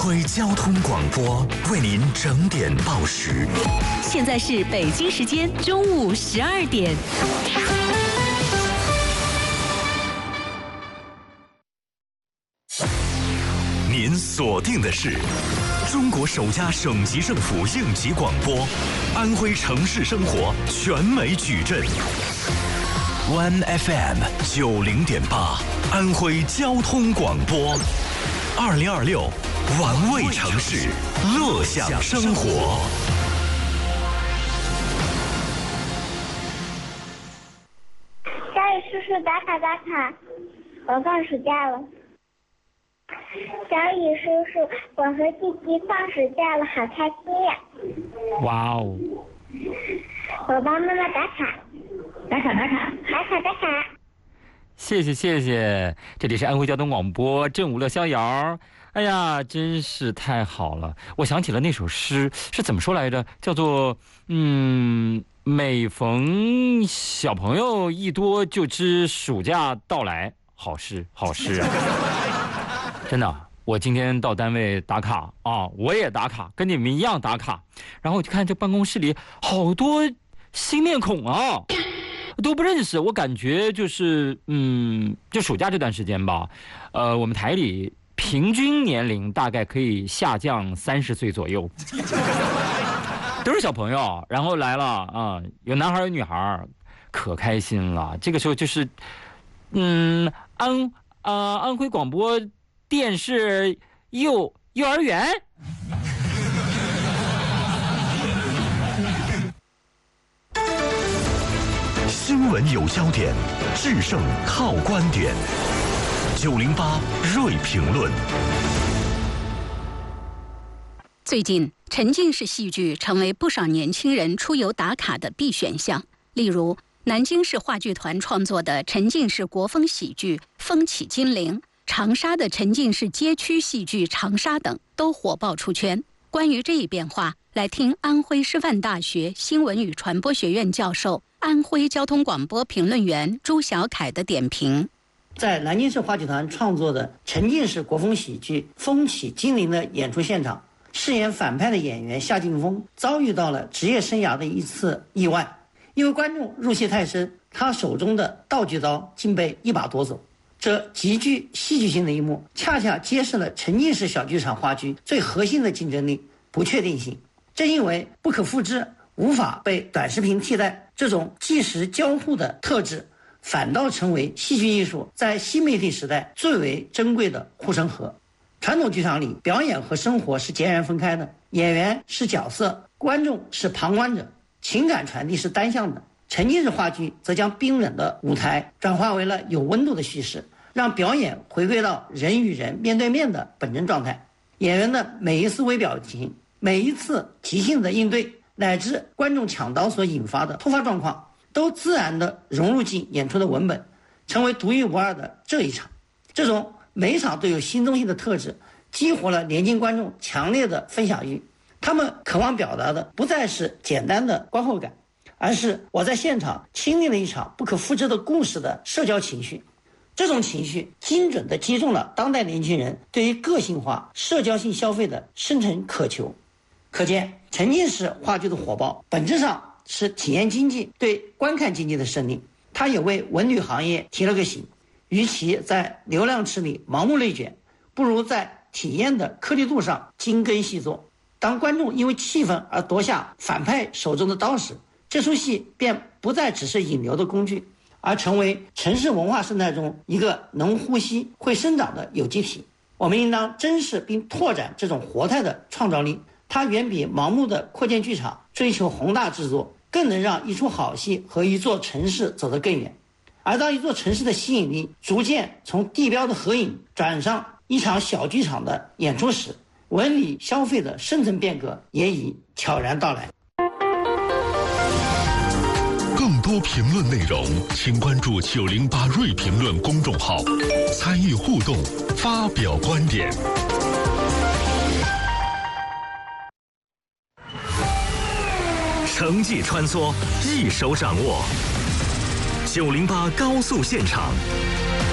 徽交通广播为您整点报时。 现在是北京时间中午12点。 您锁定的是中国首家省级政府应急广播，安徽城市生活全美矩阵。One FM 90.8，安徽交通广播，2026玩味城市，乐享生活。 小雨叔叔打卡打卡，我放暑假了。小雨叔叔，我和弟弟放暑假了，好开心呀！ 哇哦！ 我帮妈妈打卡，打卡打卡，打卡打卡。 谢谢谢谢，这里是安徽交通广播正午乐逍遥。哎呀，真是太好了！我想起了那首诗，是怎么说来着？叫做每逢小朋友一多，就知暑假到来。好诗，好诗啊！真的，我今天到单位打卡啊，我也打卡，跟你们一样打卡。然后我就看这办公室里好多新面孔啊，都不认识。我感觉就是就暑假这段时间吧，我们台里平均年龄大概可以下降30岁左右，都是小朋友。然后来了啊，有男孩有女孩，可开心了。这个时候就是安徽广播电视幼儿园。 新闻有焦点，制胜靠观点。908锐评论。 最近，沉浸式戏剧成为不少年轻人出游打卡的必选项。例如，南京市话剧团创作的沉浸式国风喜剧《风起金陵》，长沙的沉浸式街区戏剧《长沙》等都火爆出圈。关于这一变化，来听安徽师范大学新闻与传播学院教授、安徽交通广播评论员朱小凯的点评。 在南京市话剧团创作的沉浸式国风喜剧《风起金陵》的演出现场，饰演反派的演员夏劲锋遭遇到了职业生涯的一次意外。因为观众入戏太深，他手中的道具刀竟被一把夺走。这极具戏剧性的一幕，恰恰揭示了沉浸式小剧场话剧最核心的竞争力——不确定性。正因为不可复制，无法被短视频替代，这种即时交互的特质，反倒成为戏剧艺术在新媒体时代最为珍贵的护城河。传统剧场里，表演和生活是截然分开的，演员是角色，观众是旁观者，情感传递是单向的。沉浸式话剧则将冰冷的舞台转化为了有温度的叙事，让表演回归到人与人面对面的本真状态。演员的每一丝微表情，每一次即兴的应对，乃至观众抢刀所引发的突发状况，都自然地融入进演出的文本，成为独一无二的这一场。这种每一场都有新东西的特质，激活了年轻观众强烈的分享欲。他们渴望表达的不再是简单的观后感，而是我在现场亲历了一场不可复制的故事的社交情绪。这种情绪精准地击中了当代年轻人对于个性化社交性消费的深层渴求。可见沉浸式话剧的火爆本质上是体验经济对观看经济的胜利。它也为文旅行业提了个醒，与其在流量池里盲目内卷，不如在体验的颗粒度上精耕细作。当观众因为气氛而夺下反派手中的刀时，这出戏便不再只是引流的工具，而成为城市文化生态中一个能呼吸、会生长的有机体。我们应当珍视并拓展这种活态的创造力，它远比盲目的扩建剧场、追求宏大制作更能让一出好戏和一座城市走得更远。而当一座城市的吸引力逐渐从地标的合影转上一场小剧场的演出时，文旅消费的深层变革也已悄然到来。 更多评论内容，请关注908锐评论公众号，参与互动，发表观点。城际穿梭，一手掌握。908高速现场，